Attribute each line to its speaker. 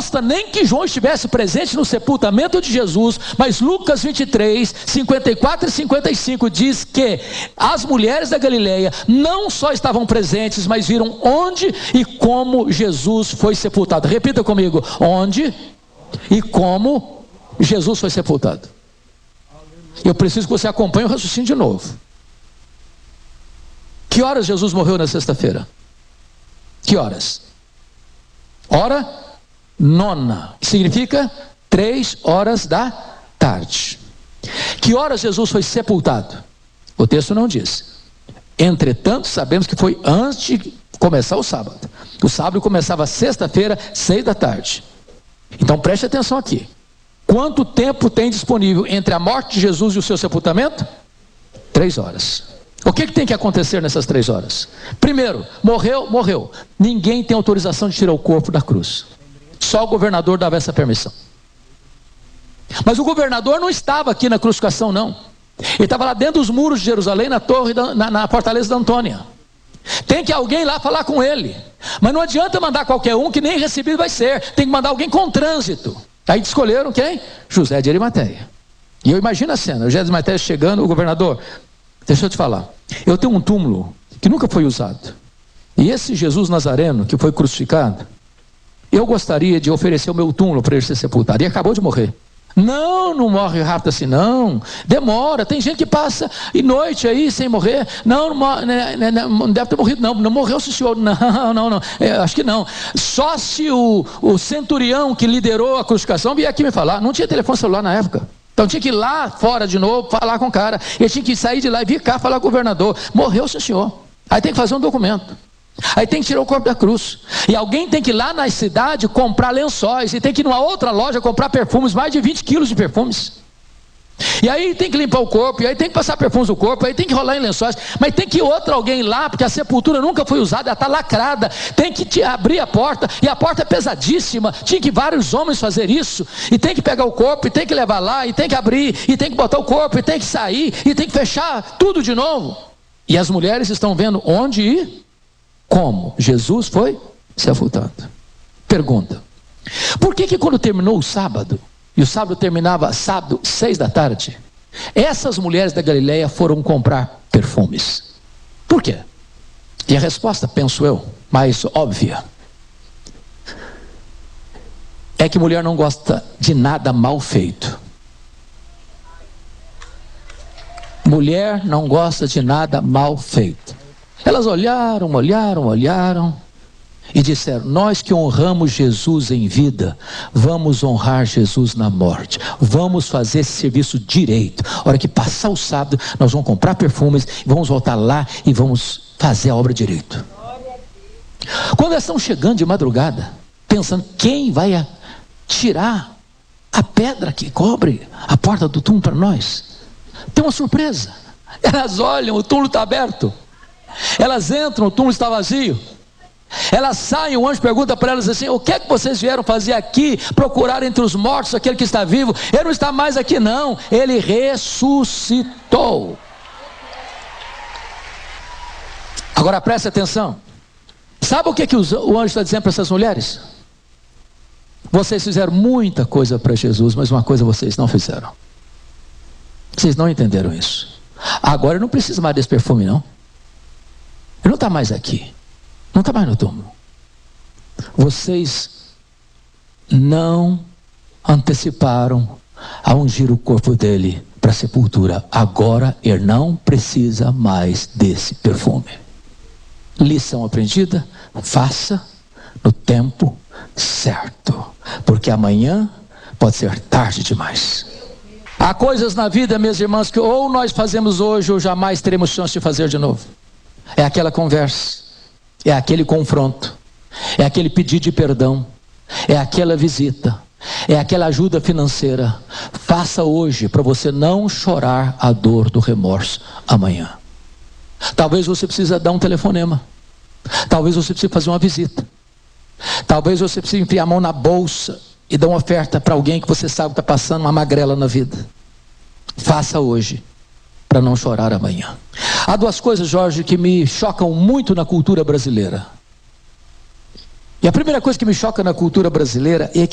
Speaker 1: consta nem que João estivesse presente no sepultamento de Jesus, mas Lucas 23, 54 e 55 diz que as mulheres da Galileia não só estavam presentes, mas viram onde e como Jesus foi sepultado. Repita comigo: onde e como Jesus foi sepultado. Eu preciso que você acompanhe o raciocínio de novo. Que horas Jesus morreu na sexta-feira? Que horas? Hora nona, que significa 3 horas da tarde. Que horas Jesus foi sepultado? O texto não diz. Entretanto, sabemos que foi antes de começar o sábado. O sábado começava sexta-feira, 6 da tarde. Então preste atenção aqui. Quanto tempo tem disponível entre a morte de Jesus e o seu sepultamento? 3 horas. O que tem que acontecer nessas 3 horas? Primeiro, morreu. Ninguém tem autorização de tirar o corpo da cruz. Só o governador dava essa permissão. Mas o governador não estava aqui na crucificação, não. Ele estava lá dentro dos muros de Jerusalém, na torre, na fortaleza da Antônia. Tem que alguém lá falar com ele. Mas não adianta mandar qualquer um, que nem recebido vai ser. Tem que mandar alguém com trânsito. Aí escolheram quem? José de Arimateia. E eu imagino a cena, José de Arimateia chegando, o governador: deixa eu te falar, eu tenho um túmulo que nunca foi usado, e esse Jesus Nazareno que foi crucificado, eu gostaria de oferecer o meu túmulo para ele ser sepultado. E acabou de morrer. Não morre rápido assim, não. Demora, tem gente que passa e noite aí sem morrer. Não deve ter morrido, não morreu, senhor. Não, acho que não. Só se o centurião que liderou a crucificação vier aqui me falar. Não tinha telefone celular na época. Então tinha que ir lá fora de novo, falar com o cara. Ele tinha que sair de lá e vir cá falar com o governador. Morreu, senhor. Aí tem que fazer um documento. Aí tem que tirar o corpo da cruz. E alguém tem que ir lá na cidade comprar lençóis. E tem que ir numa outra loja comprar perfumes, mais de 20 quilos de perfumes. E aí tem que limpar o corpo, e aí tem que passar perfumes no corpo, aí tem que rolar em lençóis. Mas tem que ir alguém lá, porque a sepultura nunca foi usada, ela está lacrada. Tem que abrir a porta, e a porta é pesadíssima. Tinha que vários homens fazer isso. E tem que pegar o corpo, e tem que levar lá, e tem que abrir, e tem que botar o corpo, e tem que sair, e tem que fechar tudo de novo. E as mulheres estão vendo onde ir, como Jesus foi sepultado. Pergunta: por que quando terminou o sábado, e o sábado terminava sábado 6 da tarde, essas mulheres da Galileia foram comprar perfumes? Por quê? E a resposta, penso eu, mais óbvia, é que mulher não gosta de nada mal feito. Mulher não gosta de nada mal feito. Elas olharam e disseram: nós que honramos Jesus em vida, vamos honrar Jesus na morte. Vamos fazer esse serviço direito. A hora que passar o sábado, nós vamos comprar perfumes, vamos voltar lá e vamos fazer a obra direito. Quando elas estão chegando de madrugada, pensando quem vai tirar a pedra que cobre a porta do túmulo para nós, tem uma surpresa. Elas olham, o túmulo está aberto. Elas entram, o túmulo está vazio. Elas saem, o anjo pergunta para elas assim: o que é que vocês vieram fazer aqui? Procurar entre os mortos aquele que está vivo? Ele não está mais aqui, não. Ele ressuscitou. Agora preste atenção. Sabe o que o anjo está dizendo para essas mulheres? Vocês fizeram muita coisa para Jesus, mas uma coisa vocês não fizeram. Vocês não entenderam isso. Agora não precisa mais desse perfume, não. Ele não está mais aqui. Não está mais no túmulo. Vocês não anteciparam a ungir o corpo dele para a sepultura. Agora ele não precisa mais desse perfume. Lição aprendida: faça no tempo certo, porque amanhã pode ser tarde demais. Há coisas na vida, minhas irmãs, que ou nós fazemos hoje ou jamais teremos chance de fazer de novo. É aquela conversa, é aquele confronto, é aquele pedido de perdão, é aquela visita, é aquela ajuda financeira. Faça hoje para você não chorar a dor do remorso amanhã. Talvez você precise dar um telefonema, talvez você precise fazer uma visita, talvez você precise enfiar a mão na bolsa e dar uma oferta para alguém que você sabe que está passando uma magrela na vida. Faça hoje para não chorar amanhã. Há duas coisas, Jorge, que me chocam muito na cultura brasileira. E a primeira coisa que me choca na cultura brasileira é que